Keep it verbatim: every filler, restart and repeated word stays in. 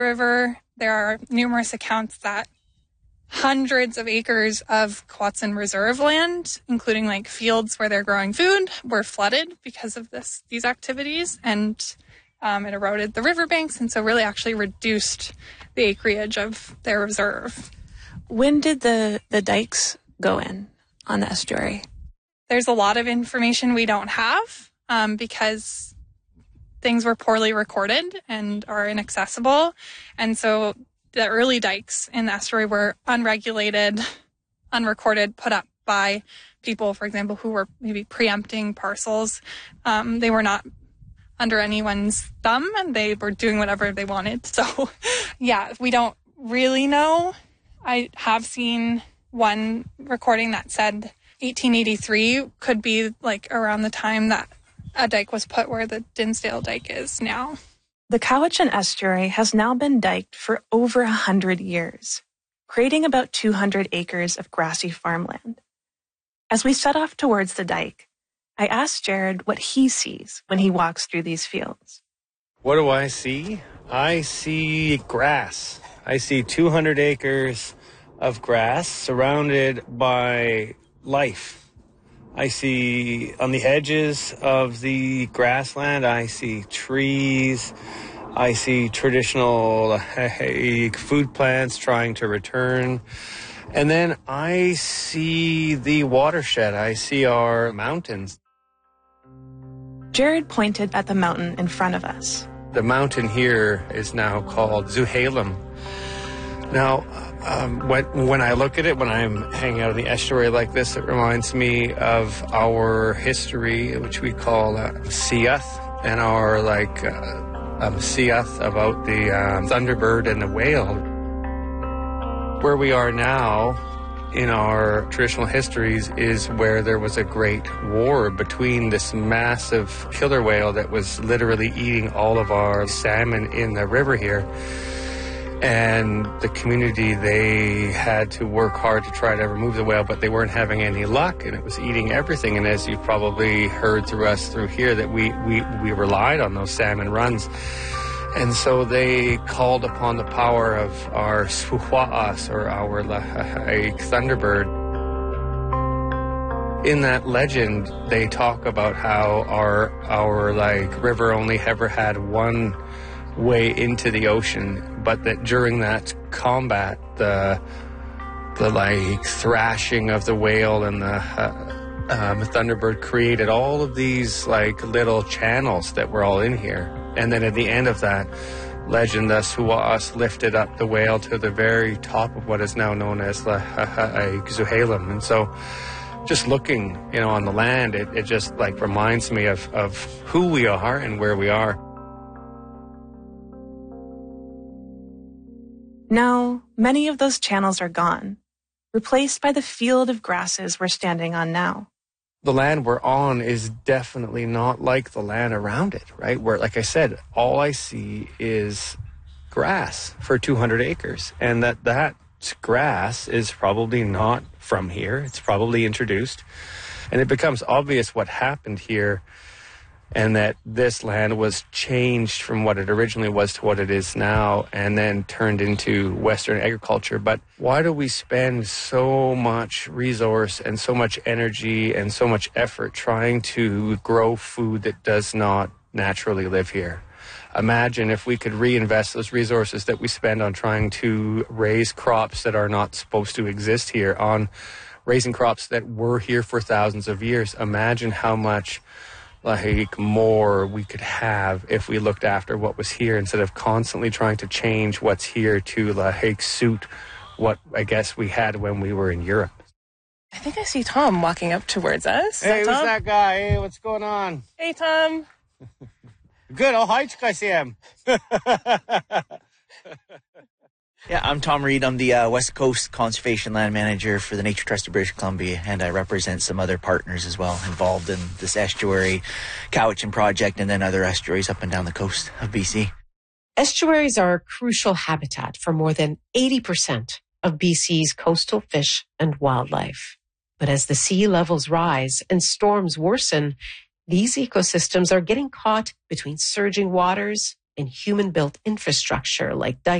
River. There are numerous accounts that hundreds of acres of Kwotson Reserve land, including like fields where they're growing food, were flooded because of this these activities, and um, it eroded the riverbanks, and so really actually reduced the acreage of their reserve. When did the, the dikes go in on the estuary? There's a lot of information we don't have um, because things were poorly recorded and are inaccessible, and so the early dikes in the estuary were unregulated, unrecorded, put up by people, for example, who were maybe preempting parcels. Um, they were not under anyone's thumb, and they were doing whatever they wanted. So, yeah, we don't really know. I have seen one recording that said eighteen eighty-three could be like around the time that a dike was put where the Dinsdale Dike is now. The Cowichan Estuary has now been diked for over one hundred years, creating about two hundred acres of grassy farmland. As we set off towards the dike, I asked Jared what he sees when he walks through these fields. What do I see? I see grass. I see two hundred acres of grass surrounded by life. I see on the edges of the grassland, I see trees. I see traditional uh, food plants trying to return. And then I see the watershed. I see our mountains. Jared pointed at the mountain in front of us. The mountain here is now called Zuhalem. Now, um, when, when I look at it, when I'm hanging out in the estuary like this, it reminds me of our history, which we call uh, Siath, and our like uh, um, Siath about the um, thunderbird and the whale. Where we are now in our traditional histories is where there was a great war between this massive killer whale that was literally eating all of our salmon in the river here. And the community, they had to work hard to try to remove the whale, but they weren't having any luck, and it was eating everything. And as you've probably heard through us through here, that we, we, we relied on those salmon runs. And so they called upon the power of our Suhua'as, or our Lahai Thunderbird. In that legend, they talk about how our, our like river only ever had one way into the ocean, but that during that combat, the the like thrashing of the whale and the uh, um, thunderbird created all of these like little channels that were all in here. And then at the end of that legend, the Suwa'as lifted up the whale to the very top of what is now known as the Zuhalem. And so just looking, you know, on the land, it, it just like reminds me of, of who we are and where we are. Now, many of those channels are gone, replaced by the field of grasses we're standing on now. The land we're on is definitely not like the land around it, right? Where, like I said, all I see is grass for two hundred acres. And that, that grass is probably not from here. It's probably introduced. And it becomes obvious what happened here, and that this land was changed from what it originally was to what it is now, and then turned into Western agriculture. But why do we spend so much resource and so much energy and so much effort trying to grow food that does not naturally live here? Imagine if we could reinvest those resources that we spend on trying to raise crops that are not supposed to exist here, on raising crops that were here for thousands of years. Imagine how much like more we could have if we looked after what was here, instead of constantly trying to change what's here to like suit what I guess we had when we were in Europe. I think I see Tom walking up towards us. Hey, who's that, that guy? Hey, what's going on? Hey, Tom. Good. Oh, hi, I see him. Yeah, I'm Tom Reed. I'm the uh, West Coast Conservation Land Manager for the Nature Trust of British Columbia, and I represent some other partners as well involved in this estuary Cowichan project and then other estuaries up and down the coast of B C. Estuaries are a crucial habitat for more than eighty percent of B C's coastal fish and wildlife. But as the sea levels rise and storms worsen, these ecosystems are getting caught between surging waters in human-built infrastructure like dikes